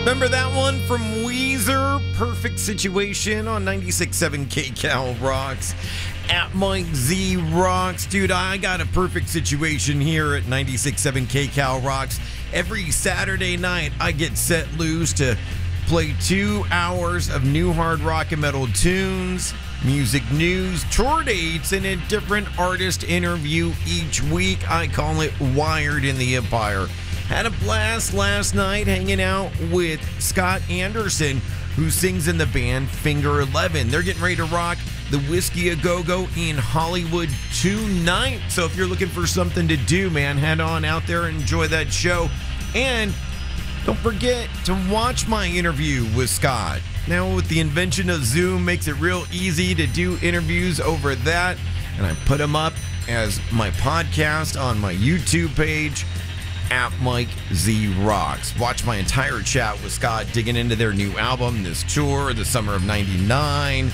Remember that one from Weezer? Perfect Situation on 96.7 KCal Rocks. At Mike Z Rocks. Dude, I got a perfect situation here at 96.7 KCal Rocks. Every Saturday night, I get set loose to play 2 hours of new hard rock and metal tunes, music news, tour dates, and a different artist interview each week. I call it Wired in the Empire. Had a blast last night hanging out with Scott Anderson, who sings in the band Finger 11. They're getting ready to rock the Whiskey A Go-Go in Hollywood tonight. So if you're looking for something to do, man, head on out there and enjoy that show. And don't forget to watch my interview with Scott. Now, with the invention of Zoom, makes it real easy to do interviews over that. And I put them up as my podcast on my YouTube page, at Mike Z Rocks. Watch my entire chat with Scott digging into their new album, this tour, the summer of '99,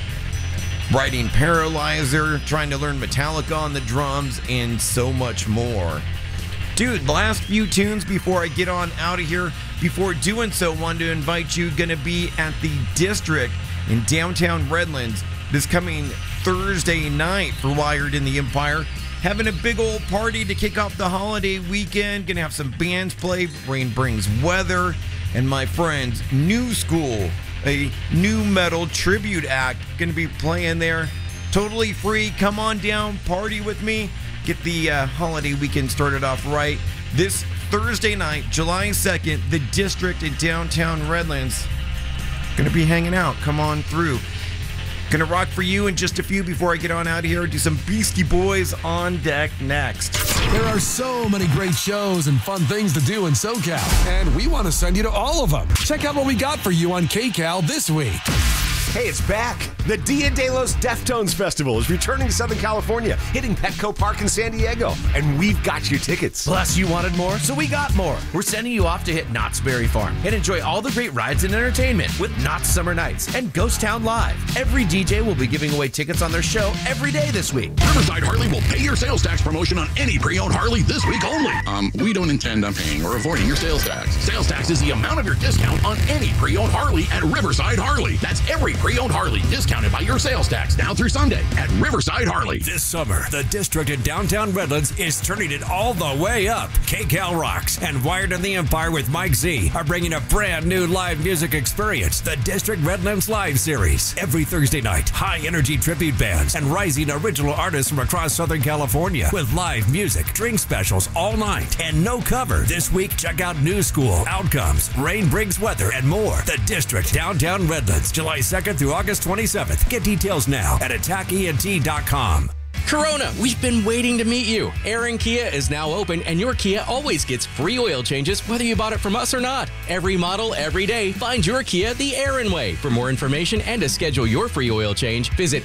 writing Paralyzer, trying to learn Metallica on the drums, and so much more. Dude, last few tunes before I get on out of here. Before doing so, wanted to invite you, going to be at the District in downtown Redlands this coming Thursday night for Wired in the Empire. Having a big old party to kick off the holiday weekend. Gonna have some bands play, Rain Brings Weather, and my friends, New School, a new metal tribute act, gonna be playing there. Totally free. Come on down, party with me. Get the holiday weekend started off right. This Thursday night, July 2nd, the District in downtown Redlands. Gonna be hanging out. Come on through. Gonna rock for you in just a few before I get on out of here. Do some Beastie Boys on deck next. There are so many great shows and fun things to do in SoCal, and we want to send you to all of them. Check out what we got for you on KCal this week. Hey, it's back. The Dia de los Deftones Festival is returning to Southern California, hitting Petco Park in San Diego, and we've got your tickets. Plus, you wanted more, so we got more. We're sending you off to hit Knott's Berry Farm and enjoy all the great rides and entertainment with Knott's Summer Nights and Ghost Town Live. Every DJ will be giving away tickets on their show every day this week. Riverside Harley will pay your sales tax promotion on any pre-owned Harley this week only. We don't intend on paying or avoiding your sales tax. Sales tax is the amount of your discount on any pre-owned Harley at Riverside Harley. That's every pre-owned Harley discounted by your sales tax now through Sunday at Riverside Harley. This summer, the District in downtown Redlands is turning it all the way up. KCal Rocks and Wired in the Empire with Mike Z are bringing a brand new live music experience, the District Redlands Live Series. Every Thursday night, high-energy tribute bands and rising original artists from across Southern California with live music, drink specials all night, and no cover. This week, check out New School, Outcomes, Rain Brings Weather, and more. The District, downtown Redlands, July 2nd through August 27th. Get details now at attackent.com. Corona, we've been waiting to meet you. Aaron Kia is now open, and your Kia always gets free oil changes, whether you bought it from us or not. Every model, every day, find your Kia the Aaron way. For more information and to schedule your free oil change, visit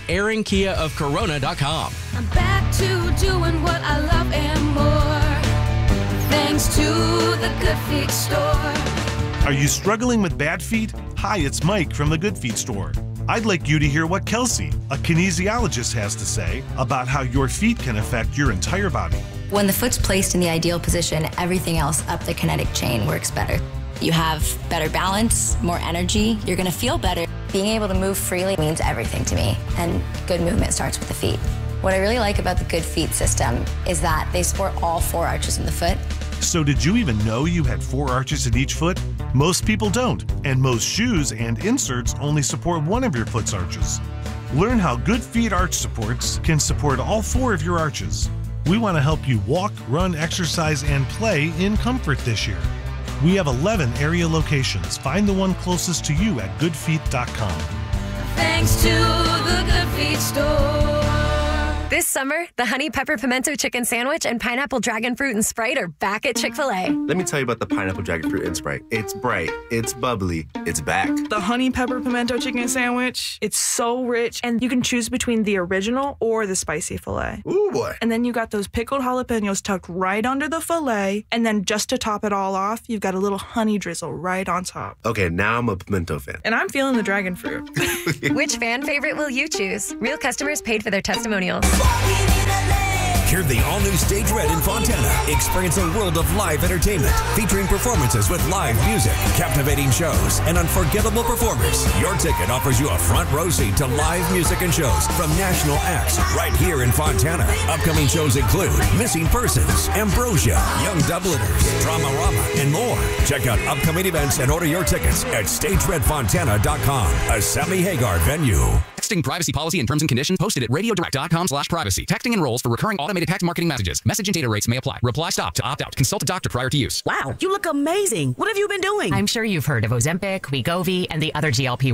AaronKiaofCorona.com. I'm back to doing what I love and more, thanks to the Good Feet store. Are you struggling with bad feet? Hi, it's Mike from the Good Feet store. I'd like you to hear what Kelsey, a kinesiologist, has to say about how your feet can affect your entire body. When the foot's placed in the ideal position, everything else up the kinetic chain works better. You have better balance, more energy, you're gonna feel better. Being able to move freely means everything to me, and good movement starts with the feet. What I really like about the Good Feet system is that they support all 4 arches in the foot. So did you even know you had 4 arches in each foot? Most people don't, and most shoes and inserts only support one of your foot's arches. Learn how Good Feet arch supports can support all 4 of your arches. We want to help you walk, run, exercise, and play in comfort this year. We have 11 area locations. Find the one closest to you at goodfeet.com. Thanks to the Good Feet store. This summer, the Honey Pepper Pimento Chicken Sandwich and Pineapple Dragon Fruit and Sprite are back at Chick-fil-A. Let me tell you about the Pineapple Dragon Fruit and Sprite. It's bright, it's bubbly, it's back. The Honey Pepper Pimento Chicken Sandwich, it's so rich, and you can choose between the original or the spicy filet. Ooh, boy. And then you got those pickled jalapenos tucked right under the filet, and then just to top it all off, you've got a little honey drizzle right on top. Okay, now I'm a pimento fan. And I'm feeling the dragon fruit. Which fan favorite will you choose? Real customers paid for their testimonials. Hear the all-new Stage Red in Fontana. Experience a world of live entertainment featuring performances with live music, captivating shows, and unforgettable performers. Your ticket offers you a front row seat to live music and shows from national acts right here in Fontana. Upcoming shows include Missing Persons, Ambrosia, Young Dubliners, Drama-Rama, and more. Check out upcoming events and order your tickets at StageRedFontana.com, a Sammy Hagar venue. Texting privacy policy and terms and conditions posted at radiodirect.com/privacy. Texting enrolls for recurring automated text marketing messages. Message and data rates may apply. Reply stop to opt out. Consult a doctor prior to use. Wow, you look amazing. What have you been doing? I'm sure you've heard of Ozempic, Wegovy, and the other GLP